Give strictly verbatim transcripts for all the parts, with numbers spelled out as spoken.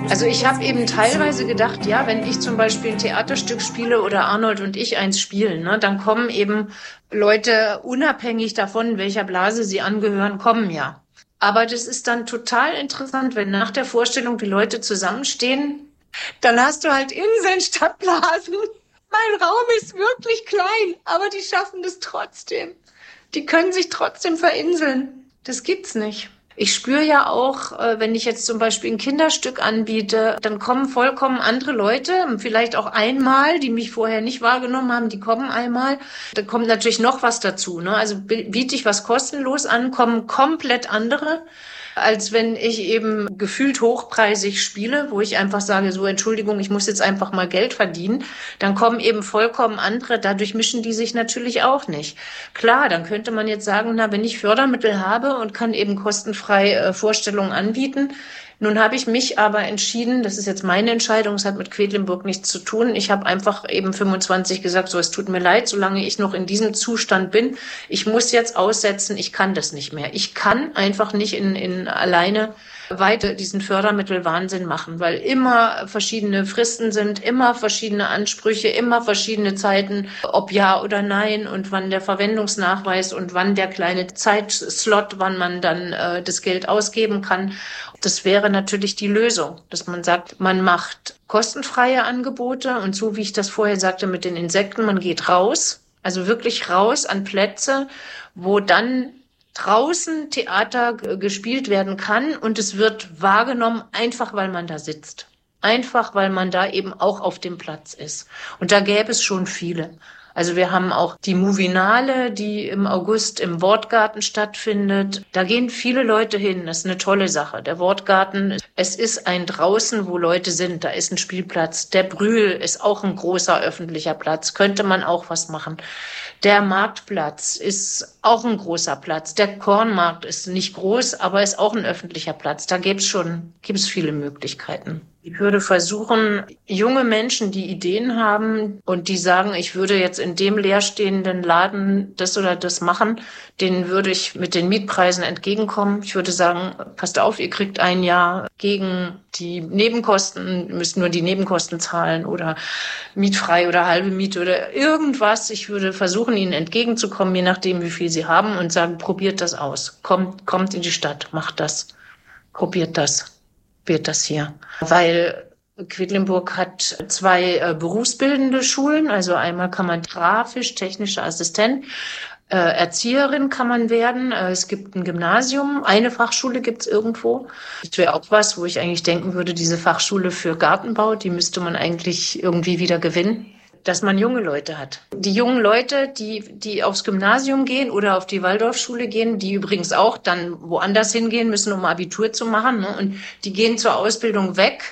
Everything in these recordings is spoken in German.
Also ich habe eben teilweise gedacht, ja, wenn ich zum Beispiel ein Theaterstück spiele oder Arnold und ich eins spielen, ne, dann kommen eben Leute unabhängig davon, welcher Blase sie angehören, kommen ja. Aber das ist dann total interessant, wenn nach der Vorstellung die Leute zusammenstehen, dann hast du halt Inseln statt Blasen. Mein Raum ist wirklich klein, aber die schaffen das trotzdem. Die können sich trotzdem verinseln. Das gibt's nicht. Ich spüre ja auch, wenn ich jetzt zum Beispiel ein Kinderstück anbiete, dann kommen vollkommen andere Leute, vielleicht auch einmal, die mich vorher nicht wahrgenommen haben, die kommen einmal. Da kommt natürlich noch was dazu, ne? Also biete ich was kostenlos an, kommen komplett andere, als wenn ich eben gefühlt hochpreisig spiele, wo ich einfach sage, so Entschuldigung, ich muss jetzt einfach mal Geld verdienen. Dann kommen eben vollkommen andere, dadurch mischen die sich natürlich auch nicht. Klar, dann könnte man jetzt sagen, na, wenn ich Fördermittel habe und kann eben kostenfrei äh, Vorstellungen anbieten. Nun habe ich mich aber entschieden, das ist jetzt meine Entscheidung, es hat mit Quedlinburg nichts zu tun. Ich habe einfach eben fünfundzwanzig gesagt, so, es tut mir leid, solange ich noch in diesem Zustand bin, ich muss jetzt aussetzen, ich kann das nicht mehr. Ich kann einfach nicht in, in alleine weiter diesen Fördermittelwahnsinn machen, weil immer verschiedene Fristen sind, immer verschiedene Ansprüche, immer verschiedene Zeiten, ob ja oder nein und wann der Verwendungsnachweis und wann der kleine Zeitslot, wann man dann äh, das Geld ausgeben kann. Das wäre natürlich die Lösung, dass man sagt, man macht kostenfreie Angebote und so wie ich das vorher sagte mit den Insekten, man geht raus, also wirklich raus an Plätze, wo dann draußen Theater gespielt werden kann und es wird wahrgenommen, einfach weil man da sitzt. Einfach weil man da eben auch auf dem Platz ist. Und da gäbe es schon viele. Also wir haben auch die Movinale, die im August im Wortgarten stattfindet. Da gehen viele Leute hin. Das ist eine tolle Sache. Der Wortgarten, es ist ein draußen, wo Leute sind. Da ist ein Spielplatz. Der Brühl ist auch ein großer öffentlicher Platz. Könnte man auch was machen. Der Marktplatz ist auch ein großer Platz. Der Kornmarkt ist nicht groß, aber ist auch ein öffentlicher Platz. Da gibt's schon, gibt's viele Möglichkeiten. Ich würde versuchen, junge Menschen, die Ideen haben und die sagen, ich würde jetzt in dem leerstehenden Laden das oder das machen, denen würde ich mit den Mietpreisen entgegenkommen. Ich würde sagen, passt auf, ihr kriegt ein Jahr gegen die Nebenkosten, müsst nur die Nebenkosten zahlen oder mietfrei oder halbe Miete oder irgendwas. Ich würde versuchen, ihnen entgegenzukommen, je nachdem, wie viel sie haben und sagen, probiert das aus. Kommt, kommt in die Stadt, macht das, probiert das. Wird das hier. Weil Quedlinburg hat zwei äh, berufsbildende Schulen, also einmal kann man grafisch, technischer Assistent, äh, Erzieherin kann man werden. Äh, es gibt ein Gymnasium, eine Fachschule gibt's irgendwo. Das wäre auch was, wo ich eigentlich denken würde, diese Fachschule für Gartenbau, die müsste man eigentlich irgendwie wieder gewinnen. Dass man junge Leute hat. Die jungen Leute, die die aufs Gymnasium gehen oder auf die Waldorfschule gehen, die übrigens auch dann woanders hingehen müssen, um Abitur zu machen, ne? Und die gehen zur Ausbildung weg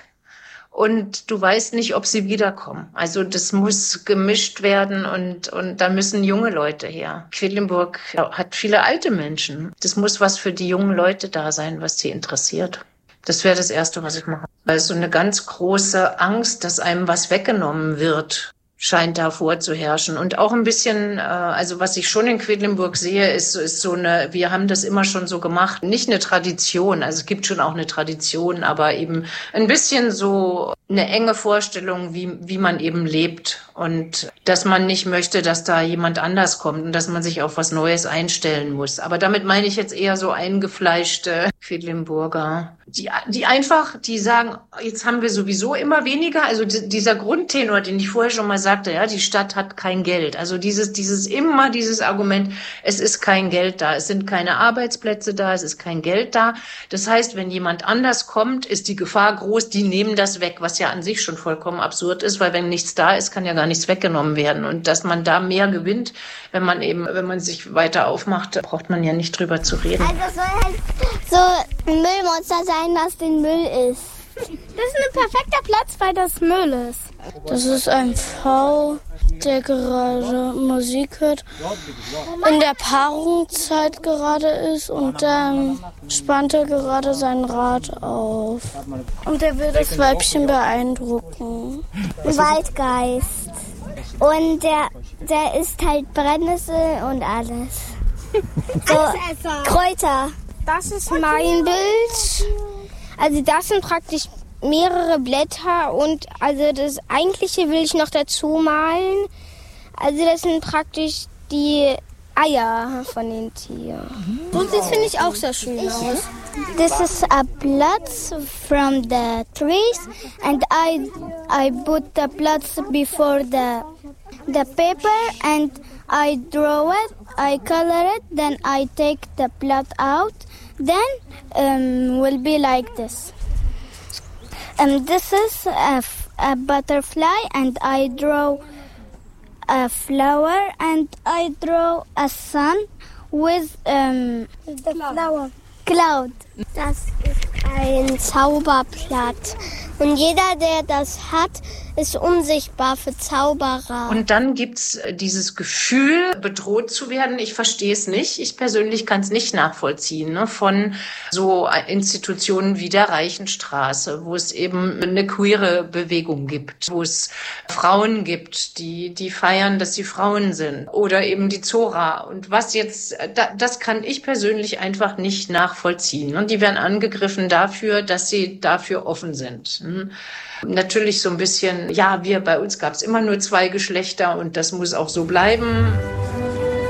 und du weißt nicht, ob sie wiederkommen. Also das muss gemischt werden und und da müssen junge Leute her. Quedlinburg hat viele alte Menschen. Das muss was für die jungen Leute da sein, was sie interessiert. Das wäre das Erste, was ich mache. Weil so eine ganz große Angst, dass einem was weggenommen wird, scheint da vorzuherrschen. Und auch ein bisschen, äh, also was ich schon in Quedlinburg sehe, ist, ist so eine, wir haben das immer schon so gemacht, nicht eine Tradition, also es gibt schon auch eine Tradition, aber eben ein bisschen so eine enge Vorstellung, wie, wie man eben lebt und dass man nicht möchte, dass da jemand anders kommt und dass man sich auf was Neues einstellen muss. Aber damit meine ich jetzt eher so eingefleischte Quedlinburger, die, die einfach, die sagen, jetzt haben wir sowieso immer weniger, also d- dieser Grundtenor, den ich vorher schon mal sagte, ja, die Stadt hat kein Geld. Also dieses, dieses immer dieses Argument, es ist kein Geld da, es sind keine Arbeitsplätze da, es ist kein Geld da. Das heißt, wenn jemand anders kommt, ist die Gefahr groß, die nehmen das weg, was ja an sich schon vollkommen absurd ist, weil wenn nichts da ist, kann ja gar nichts weggenommen werden. Und dass man da mehr gewinnt, wenn man eben, wenn man sich weiter aufmacht, braucht man ja nicht drüber zu reden. Also es soll halt so ein Müllmonster sein, das den Müll isst. Das ist ein perfekter Platz, weil das Müll ist. Das ist ein V, der gerade Musik hört, in der Paarungszeit gerade ist und dann spannt er gerade sein Rad auf. Und er will das Weibchen beeindrucken. Ein Waldgeist. Und der, der isst halt Brennnessel und alles. So Kräuter. Das ist mein Bild. Also das sind praktisch mehrere Blätter und also das Eigentliche will ich noch dazu malen. Also das sind praktisch die Eier von den Tieren. Und das finde ich auch sehr schön aus. This is a bloods from the trees and I I put the bloods before the the paper and I draw it, I color it, then I take the blood out, then um, will be like this. And this is a, a butterfly and I draw a flower and I draw a sun with um, the flower. Cloud. Das ist ein Zauberblatt. Und jeder, der das hat, ist unsichtbar für Zauberer. Und dann gibt's dieses Gefühl, bedroht zu werden. Ich verstehe es nicht. Ich persönlich kann es nicht nachvollziehen, ne? Von so Institutionen wie der Reichenstraße, wo es eben eine queere Bewegung gibt, wo es Frauen gibt, die, die feiern, dass sie Frauen sind. Oder eben die Zora. Und was jetzt, das kann ich persönlich einfach nicht nachvollziehen. Und die werden angegriffen dafür, dass sie dafür offen sind. Natürlich so ein bisschen, ja, wir, bei uns gab es immer nur zwei Geschlechter und das muss auch so bleiben.